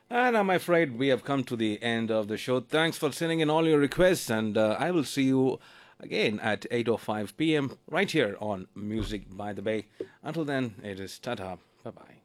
And I'm afraid we have come to the end of the show. Thanks for sending in all your requests, and I will see you again at 8:05 p.m. right here on Music by the Bay. Until then, it is tata. Bye bye.